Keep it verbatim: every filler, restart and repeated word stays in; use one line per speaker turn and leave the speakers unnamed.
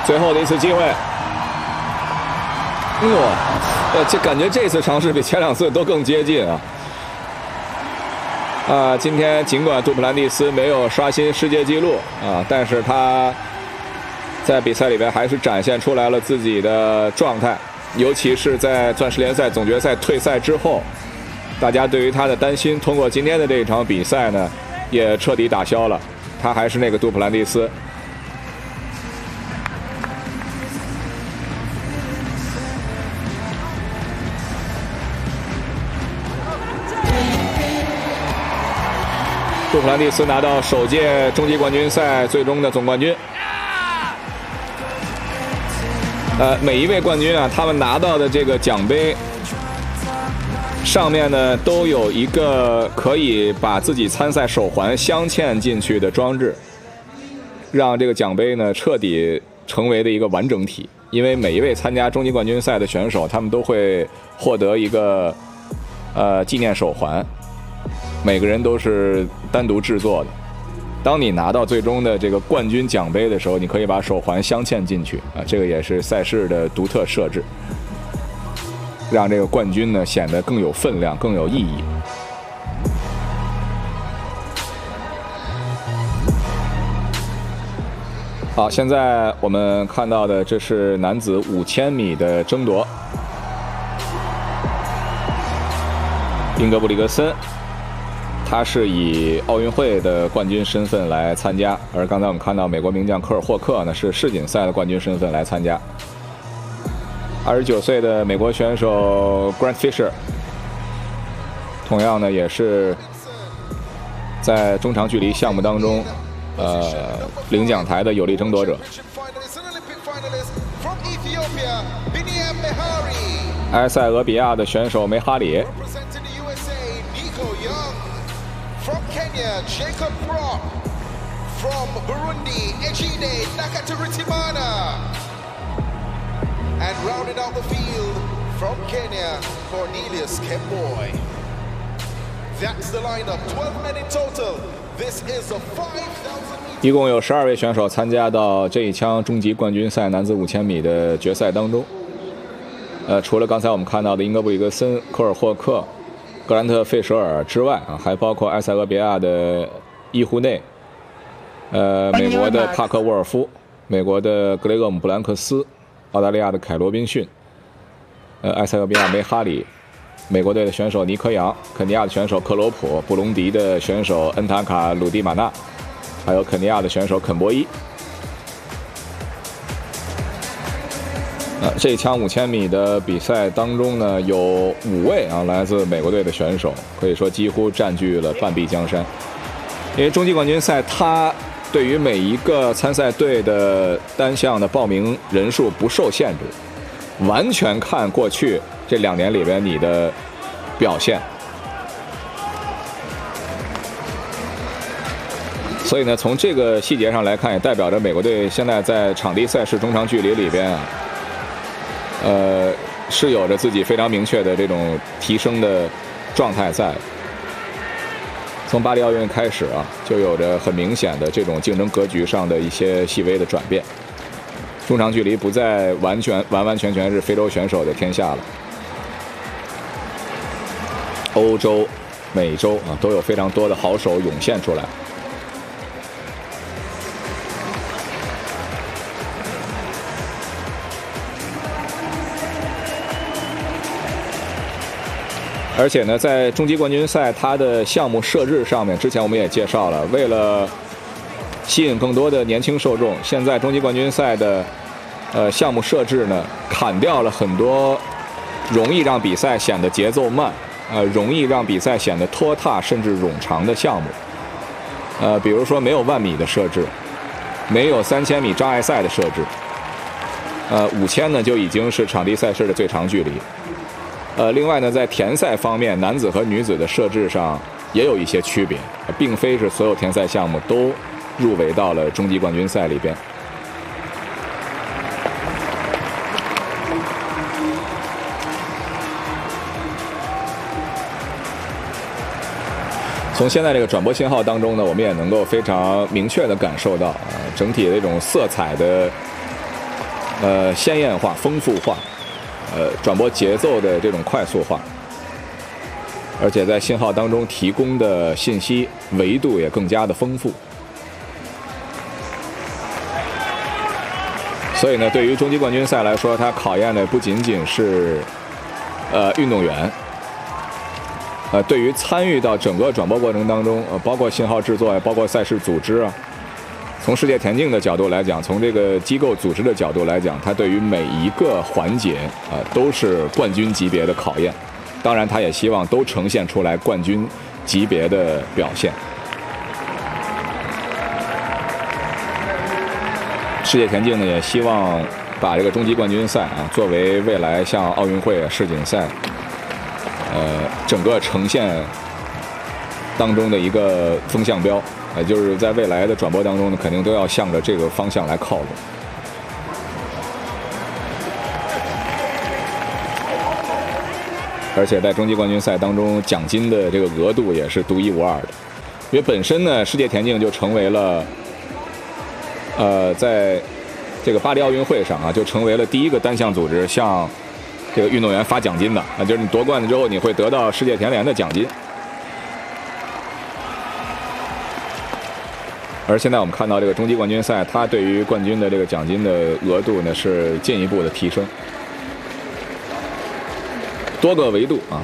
最后的一次机会。哇，呃，这感觉这次尝试比前两次都更接近啊。啊，今天尽管杜普兰蒂斯没有刷新世界纪录啊，但是他在比赛里边还是展现出来了自己的状态，尤其是在钻石联赛总决赛退赛之后，大家对于他的担心通过今天的这一场比赛呢也彻底打消了，他还是那个杜普兰蒂斯。杜普兰蒂斯拿到首届终极冠军赛最终的总冠军。呃，每一位冠军啊，他们拿到的这个奖杯上面呢，都有一个可以把自己参赛手环镶嵌进去的装置，让这个奖杯呢彻底成为了一个完整体。因为每一位参加终极冠军赛的选手，他们都会获得一个呃纪念手环。每个人都是单独制作的。当你拿到最终的这个冠军奖杯的时候，你可以把手环镶嵌进去啊，这个也是赛事的独特设置，让这个冠军呢显得更有分量、更有意义。好，现在我们看到的这是男子五千米的争夺，英格布里格森。他是以奥运会的冠军身份来参加，而刚才我们看到美国名将科尔霍克呢是世锦赛的冠军身份来参加。二十九岁的美国选手 Grant Fisher， 同样呢也是在中长距离项目当中，呃，领奖台的有力争夺者。埃塞俄比亚的选手梅哈里。
From Kenya, Jacob Brock. From Burundi, Ejide Nakaturitimana. And rounding out the field from Kenya, Cornelius Kemboy. That's the lineup, twelve men in total. This is a five thousand meters.
一共有十二位选手参加到这一枪终极冠军赛男子五千米的决赛当中。呃，除了刚才我们看到的英格布里格森、科尔霍克、格兰特·费舍尔之外啊，还包括埃塞俄比亚的伊胡内，呃，美国的帕克·沃尔夫，美国的格雷厄姆·布兰克斯，澳大利亚的凯罗宾逊，呃，埃塞俄比亚梅哈里，美国队的选手尼科扬，肯尼亚的选手克罗普，布隆迪的选手恩塔卡·鲁蒂马纳，还有肯尼亚的选手肯博伊。呃，这一枪五千米的比赛当中呢，有五位啊来自美国队的选手，可以说几乎占据了半壁江山。因为终极冠军赛，它对于每一个参赛队的单项的报名人数不受限制，完全看过去这两年里边你的表现。所以呢，从这个细节上来看，也代表着美国队现在在场地赛事中长距离里边啊。呃，是有着自己非常明确的这种提升的状态在。从巴黎奥运开始啊，就有着很明显的这种竞争格局上的一些细微的转变。中长距离不再完全完完全全是非洲选手的天下了，欧洲、美洲啊都有非常多的好手涌现出来。而且呢，在终极冠军赛它的项目设置上面，之前我们也介绍了，为了吸引更多的年轻受众，现在终极冠军赛的呃项目设置呢，砍掉了很多容易让比赛显得节奏慢，呃，容易让比赛显得拖沓甚至冗长的项目。呃，比如说没有万米的设置，没有三千米障碍赛的设置，呃，五千呢就已经是场地赛事的最长距离。呃，另外呢，在田赛方面，男子和女子的设置上也有一些区别，并非是所有田赛项目都入围到了终极冠军赛里边。从现在这个转播信号当中呢，我们也能够非常明确地感受到啊，整体的这种色彩的呃鲜艳化、丰富化，呃转播节奏的这种快速化，而且在信号当中提供的信息维度也更加的丰富。所以呢，对于中级冠军赛来说，它考验的不仅仅是呃运动员。呃，对于参与到整个转播过程当中，呃，包括信号制作呀，包括赛事组织啊，从世界田径的角度来讲，从这个机构组织的角度来讲，它对于每一个环节啊、呃，都是冠军级别的考验。当然，他也希望都呈现出来冠军级别的表现。世界田径呢，也希望把这个中级冠军赛啊，作为未来像奥运会、世锦赛。呃，整个呈现当中的一个风向标，也就是在未来的转播当中呢，肯定都要向着这个方向来靠拢。而且在中级冠军赛当中，奖金的这个额度也是独一无二的，因为本身呢，世界田径就成为了，呃，在这个巴黎奥运会上啊，就成为了第一个单项组织向这个运动员发奖金的啊，就是你夺冠了之后，你会得到世界田联的奖金。而现在我们看到这个中级冠军赛，它对于冠军的这个奖金的额度呢是进一步的提升，多个维度啊，